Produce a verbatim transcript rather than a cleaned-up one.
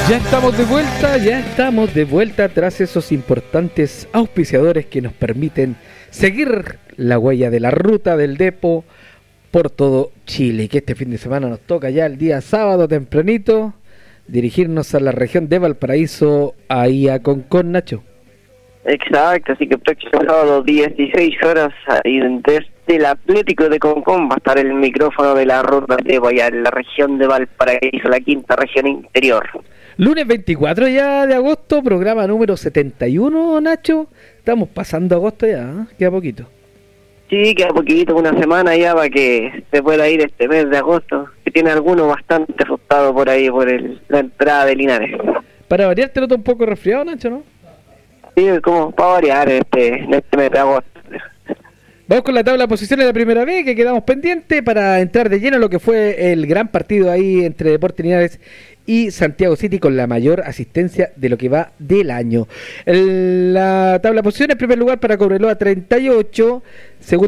Ya estamos de vuelta, ya estamos de vuelta tras esos importantes auspiciadores que nos permiten seguir la huella de la ruta del Depo por todo Chile. Que este fin de semana nos toca ya el día sábado tempranito dirigirnos a la región de Valparaíso, ahí a Concón, Nacho. Exacto, así que próximo sábado dieciséis horas ahí desde el Atlético de Concón va a estar el micrófono de la ruta de Depo allá en la región de Valparaíso, la quinta región interior. Lunes veinticuatro ya de agosto, programa número setenta y uno, Nacho. Estamos pasando agosto ya, ¿eh? Queda poquito. Sí, queda poquito, una semana ya para que se pueda ir este mes de agosto, que tiene alguno bastante asustado por ahí, por el, la entrada de Linares. Para variar, te noto un poco resfriado, Nacho, ¿no? Sí, como para variar este, en este mes de agosto. Vamos con la tabla de posiciones de la primera vez, que quedamos pendientes para entrar de lleno a lo que fue el gran partido ahí entre Deportes Linares y Santiago City, con la mayor asistencia de lo que va del año. El, la tabla de posiciones, en primer lugar para Cobreloa treinta y ocho, segundo